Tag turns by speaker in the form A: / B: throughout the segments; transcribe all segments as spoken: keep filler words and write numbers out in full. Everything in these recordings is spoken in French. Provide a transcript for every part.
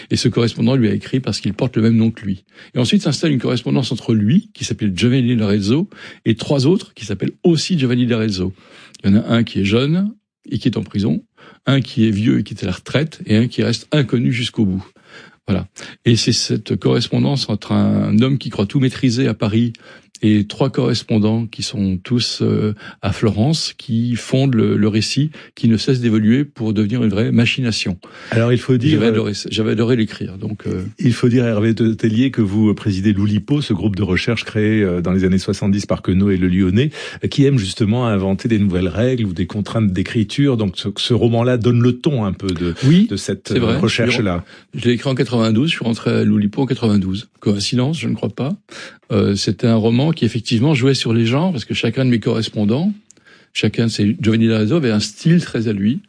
A: Et ce correspondant lui a écrit parce qu'il porte le même nom que lui. Et ensuite s'installe une correspondance entre lui, qui s'appelle Giovanni d'Arezzo, et trois autres qui s'appellent aussi Giovanni d'Arezzo. Il y en a un qui est jeune et qui est en prison, un qui est vieux et qui est à la retraite, et un qui reste inconnu jusqu'au bout. Voilà. Et c'est cette correspondance entre un homme qui croit tout maîtriser à Paris et trois correspondants qui sont tous euh, à Florence, qui fondent le, le récit, qui ne cesse d'évoluer pour devenir une vraie machination.
B: Alors il faut dire,
A: j'avais adoré, j'avais adoré l'écrire. Donc euh...
B: il faut dire, Hervé Tellier, que vous présidez l'Oulipo, ce groupe de recherche créé dans les années soixante-dix par Queneau et Le Lyonnais, qui aime justement inventer des nouvelles règles ou des contraintes d'écriture. Donc ce, ce roman-là donne le ton un peu de,
A: oui,
B: de cette
A: vrai,
B: recherche-là.
A: Je l'ai écrit en quatre-vingt-douze. Je suis rentré à l'Oulipo en quatre-vingt-douze. Coïncidence, je ne crois pas. Euh, c'était un roman qui effectivement jouait sur les genres, parce que chacun de mes correspondants, chacun de ces Giovanni d'Arezzo avait un style très à lui,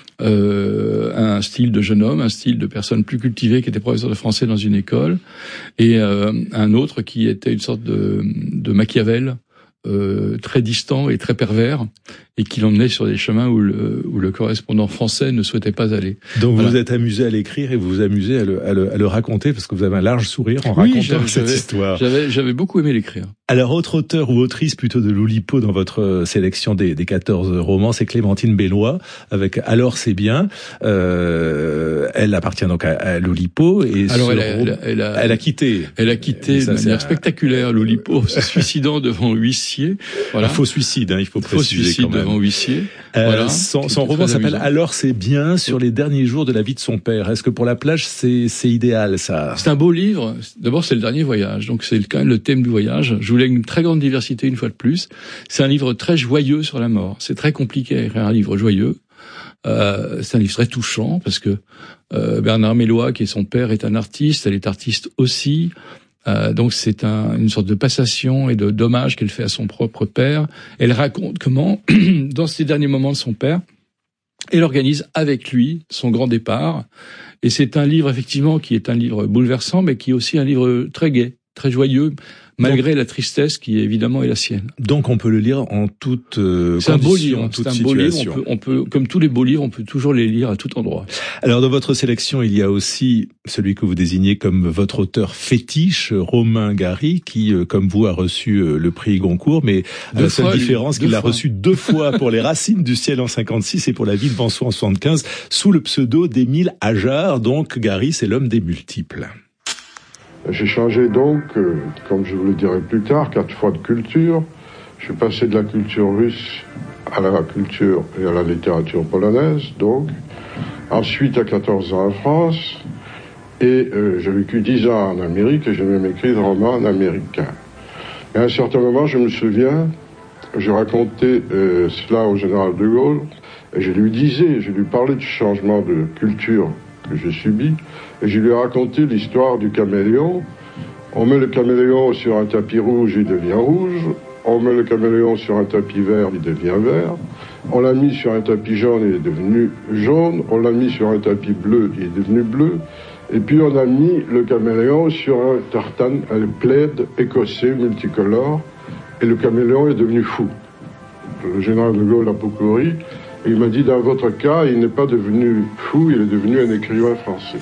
A: euh, un style de jeune homme, un style de personne plus cultivée qui était professeur de français dans une école, et euh, un autre qui était une sorte de, de Machiavel, euh, très distant et très pervers, et qui l'emmenait sur des chemins où le, où le correspondant français ne souhaitait pas aller.
B: Donc
A: voilà.
B: Vous êtes amusé à l'écrire et vous vous amusez à le, à le, à le raconter, parce que vous avez un large sourire en
A: oui,
B: racontant cette
A: j'avais,
B: histoire.
A: J'avais, j'avais beaucoup aimé l'écrire.
B: Alors, autre auteur ou autrice plutôt de l'Oulipo dans votre sélection des, des quatorze romans, c'est Clémentine Bellois, avec Alors c'est bien. Euh, elle appartient donc à, à l'Oulipo. Et
A: Alors, elle a,
B: rom...
A: elle, a, elle, a,
B: elle a quitté.
A: Elle a quitté
B: ça,
A: de manière
B: un...
A: spectaculaire l'Oulipo, se suicidant devant huissier. Voilà.
B: Un faux suicide, hein, il faut préciser.
A: Faux suicide
B: quand même.
A: devant huissier.
B: Euh,
A: voilà.
B: Son, son roman s'appelle Alors c'est bien, sur les derniers jours de la vie de son père. Est-ce que pour la plage, c'est, c'est idéal, ça?
A: C'est un beau livre. D'abord, c'est le dernier voyage. Donc, c'est quand même le thème du voyage. Je voulais une très grande diversité une fois de plus. C'est un livre très joyeux sur la mort. C'est très compliqué à écrire un livre joyeux. Euh, c'est un livre très touchant parce que euh, Bernard Melloy, qui est son père, est un artiste. Elle est artiste aussi. Euh, donc c'est un, une sorte de passation et de d'hommage qu'elle fait à son propre père. Elle raconte comment, dans ces derniers moments de son père, elle organise avec lui son grand départ. Et c'est un livre effectivement qui est un livre bouleversant, mais qui est aussi un livre très gai, très joyeux, malgré donc, la tristesse qui évidemment est la sienne.
B: Donc on peut le lire en toute euh,
A: c'est
B: condition,
A: un beau livre,
B: toute
A: c'est un beau livre.
B: situation.
A: On peut, on peut, comme tous les beaux livres, on peut toujours les lire à tout endroit.
B: Alors dans votre sélection, il y a aussi celui que vous désignez comme votre auteur fétiche, Romain Gary, qui, euh, comme vous, a reçu euh, le prix Goncourt, mais
A: deux
B: la seule
A: fois,
B: différence,
A: lui,
B: qu'il l'a reçu deux fois pour Les Racines du ciel en cinquante-six et pour La vie de Vansois en soixante-quinze, sous le pseudo d'Émile Ajar. Donc Gary, c'est l'homme des multiples.
C: J'ai changé donc, euh, comme je vous le dirai plus tard, quatre fois de culture. Je suis passé de la culture russe à la culture et à la littérature polonaise, donc. Ensuite, à quatorze ans en France. Et euh, j'ai vécu dix ans en Amérique et j'ai même écrit des romans en américain. Et à un certain moment, je me souviens, je racontais euh, cela au général de Gaulle, et je lui disais, je lui parlais du changement de culture que j'ai subi, et je lui ai raconté l'histoire du caméléon. On met le caméléon sur un tapis rouge, il devient rouge. On met le caméléon sur un tapis vert, il devient vert. On l'a mis sur un tapis jaune, il est devenu jaune. On l'a mis sur un tapis bleu, il est devenu bleu. Et puis on a mis le caméléon sur un tartane, un plaid écossais multicolore. Et le caméléon est devenu fou. Le général de Gaulle a beaucoup ri. Et il m'a dit, dans votre cas, il n'est pas devenu fou, il est devenu un écrivain français.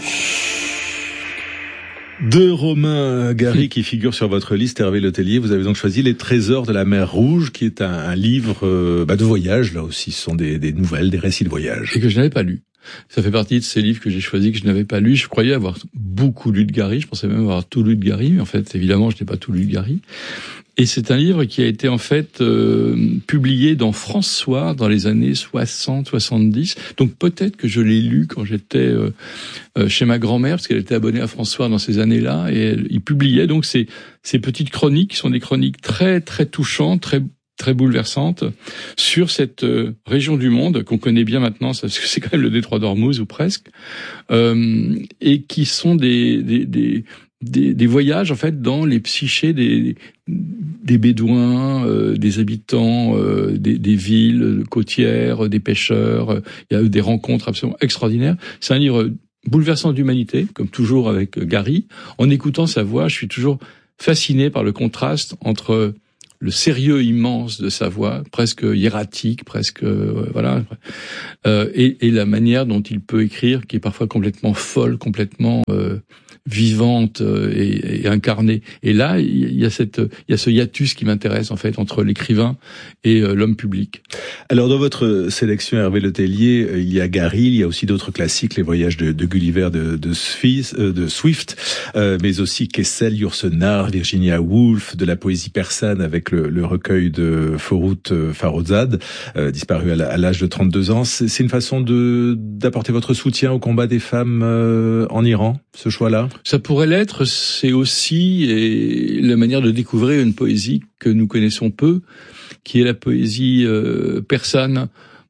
B: De Romain Gary qui figure sur votre liste, Hervé Le Tellier, vous avez donc choisi Les Trésors de la mer Rouge, qui est un, un livre euh, bah, de voyage, là aussi, ce sont des, des nouvelles, des récits de voyage.
A: Et que je n'avais pas lu. Ça fait partie de ces livres que j'ai choisis, que je n'avais pas lu. Je croyais avoir beaucoup lu de Gary, je pensais même avoir tout lu de Gary, mais en fait, évidemment, je n'ai pas tout lu de Gary. Et c'est un livre qui a été en fait euh, publié dans France Soir dans les années soixante soixante-dix. Donc peut-être que je l'ai lu quand j'étais euh, euh, chez ma grand-mère, parce qu'elle était abonnée à France Soir dans ces années-là, et elle, il publiait donc ces, ces petites chroniques, qui sont des chroniques très très touchantes, très très bouleversantes, sur cette euh, région du monde qu'on connaît bien maintenant, parce que c'est quand même le détroit d'Ormuz ou presque, euh, et qui sont des des, des Des, des voyages en fait dans les psychés des des bédouins, euh, des habitants euh, des, des villes côtières, des pêcheurs. Il y a eu des rencontres absolument extraordinaires. C'est un livre bouleversant d'humanité, comme toujours avec Gary. En écoutant sa voix, je suis toujours fasciné par le contraste entre le sérieux immense de sa voix, presque hiératique, presque euh, voilà, euh, et, et la manière dont il peut écrire, qui est parfois complètement folle, complètement euh, vivante et, et incarnée. Et là, il y a cette, il y a ce hiatus qui m'intéresse en fait entre l'écrivain et euh, l'homme public.
B: Alors dans votre sélection, Hervé Letellier, il y a Gary, il y a aussi d'autres classiques, les voyages de, de Gulliver, de, de, Swift, euh, de Swift, euh, mais aussi Kessel, Yourcenar, Virginia Woolf, de la poésie persane avec le, le recueil de Forough Farrokhzad, euh, disparu à l'âge de trente-deux ans. C'est, c'est une façon de d'apporter votre soutien au combat des femmes euh, en Iran, ce choix-là?
A: Ça pourrait l'être, c'est aussi et la manière de découvrir une poésie que nous connaissons peu, qui est la poésie euh, persane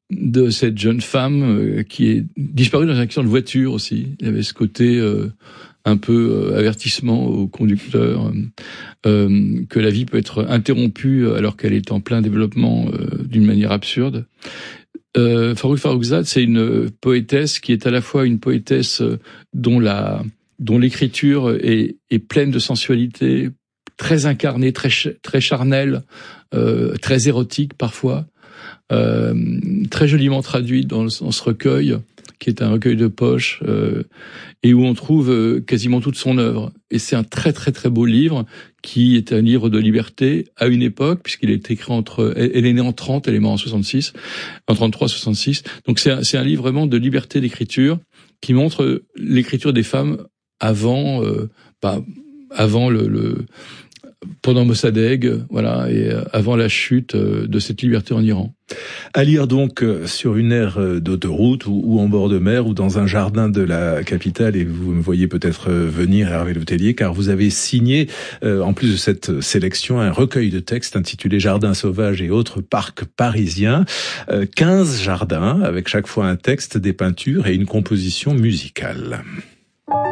A: de cette jeune femme euh, qui est disparue dans un accident de voiture aussi. Il y avait ce côté euh, un peu euh, avertissement au conducteur, euh, que la vie peut être interrompue alors qu'elle est en plein développement euh, d'une manière absurde. Euh, Forough Farrokhzad, c'est une poétesse qui est à la fois une poétesse dont la dont l'écriture est, est pleine de sensualité, très incarnée, très très charnelle, euh, très érotique parfois, euh, très joliment traduite dans, dans ce recueil, qui est un recueil de poche, euh, et où on trouve euh, quasiment toute son œuvre. Et c'est un très très très beau livre, qui est un livre de liberté à une époque, puisqu'il est écrit entre... Elle est née en trente, elle est morte en soixante-six, en trente-trois soixante-six. Donc c'est un, c'est un livre vraiment de liberté d'écriture, qui montre l'écriture des femmes avant, euh, bah, avant le, le, pendant Mossadegh, voilà, et avant la chute de cette liberté en Iran.
B: À lire donc sur une aire d'autoroute ou, ou en bord de mer ou dans un jardin de la capitale, et vous me voyez peut-être venir, Hervé Letellier, car vous avez signé, euh, en plus de cette sélection, un recueil de textes intitulé Jardins sauvages et autres parcs parisiens, euh, quinze jardins avec chaque fois un texte, des peintures et une composition musicale.